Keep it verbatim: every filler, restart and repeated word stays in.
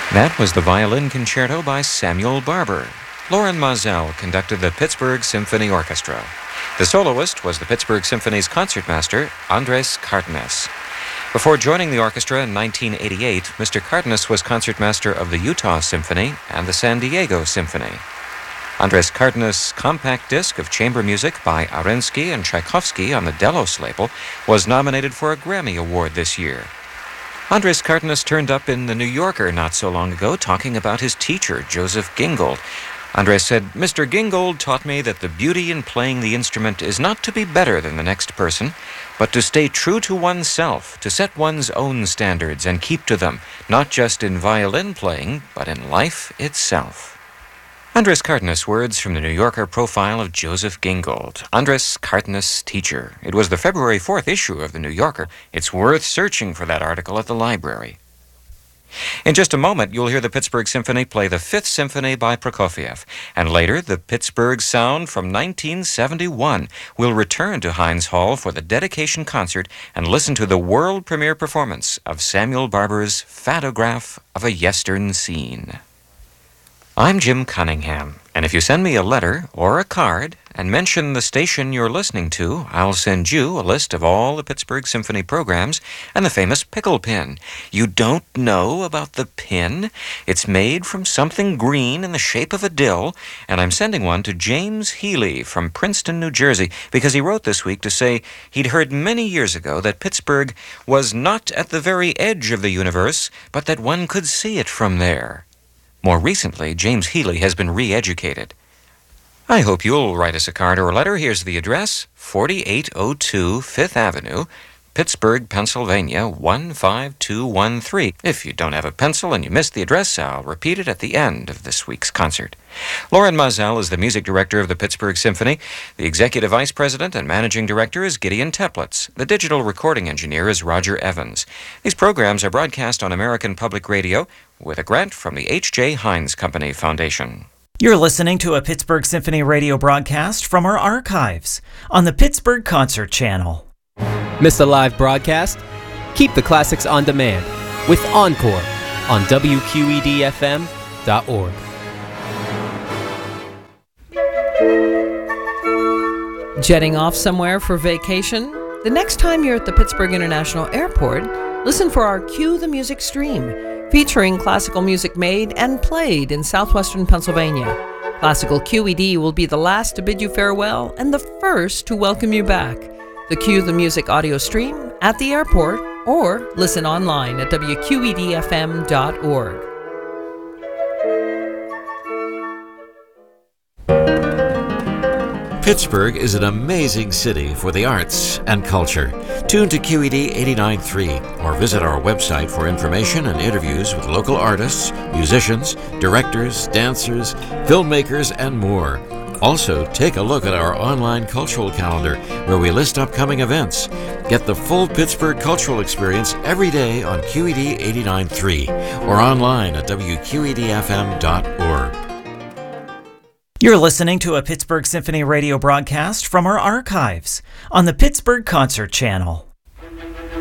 That was the Violin Concerto by Samuel Barber. Loren Mazel conducted the Pittsburgh Symphony Orchestra. The soloist was the Pittsburgh Symphony's concertmaster, Andres Cardenas. Before joining the orchestra in nineteen eighty-eight, Mister Cardenas was concertmaster of the Utah Symphony and the San Diego Symphony. Andres Cardenas' compact disc of chamber music by Arensky and Tchaikovsky on the Delos label was nominated for a Grammy Award this year. Andres Cardenas turned up in The New Yorker not so long ago talking about his teacher, Joseph Gingold. Andres said, "Mister Gingold taught me that the beauty in playing the instrument is not to be better than the next person, but to stay true to oneself, to set one's own standards and keep to them, not just in violin playing, but in life itself." Andres Cardenas' words from the New Yorker profile of Joseph Gingold, Andres Cardenas' teacher. It was the February fourth issue of the New Yorker. It's worth searching for that article at the library. In just a moment, you'll hear the Pittsburgh Symphony play the Fifth Symphony by Prokofiev, and later, the Pittsburgh Sound from nineteen seventy-one will return to Heinz Hall for the dedication concert and listen to the world premiere performance of Samuel Barber's Photograph of a Yestern Scene. I'm Jim Cunningham, and if you send me a letter or a card and mention the station you're listening to, I'll send you a list of all the Pittsburgh Symphony programs and the famous pickle pin. You don't know about the pin? It's made from something green in the shape of a dill, and I'm sending one to James Healy from Princeton, New Jersey, because he wrote this week to say he'd heard many years ago that Pittsburgh was not at the very edge of the universe, but that one could see it from there. More recently, James Healy has been re-educated. I hope you'll write us a card or a letter. Here's the address, forty-eight oh two Fifth Avenue, Pittsburgh, Pennsylvania, one five two one three. If you don't have a pencil and you missed the address, I'll repeat it at the end of this week's concert. Loren Mazel is the music director of the Pittsburgh Symphony. The executive vice president and managing director is Gideon Teplitz. The digital recording engineer is Roger Evans. These programs are broadcast on American Public Radio with a grant from the H J. Heinz Company Foundation. You're listening to a Pittsburgh Symphony radio broadcast from our archives on the Pittsburgh Concert Channel. Miss a live broadcast? Keep the classics on demand with Encore on W Q E D F M dot org. Jetting off somewhere for vacation? The next time you're at the Pittsburgh International Airport, listen for our Cue the Music stream, featuring classical music made and played in southwestern Pennsylvania. Classical Q E D will be the last to bid you farewell and the first to welcome you back. The Cue the Music audio stream at the airport or listen online at W Q E D F M dot org. Pittsburgh is an amazing city for the arts and culture. Tune to Q E D eighty-nine point three or visit our website for information and interviews with local artists, musicians, directors, dancers, filmmakers, and more. Also, take a look at our online cultural calendar where we list upcoming events. Get the full Pittsburgh cultural experience every day on Q E D eighty-nine point three or online at W Q E D F M dot org. You're listening to a Pittsburgh Symphony radio broadcast from our archives on the Pittsburgh Concert Channel.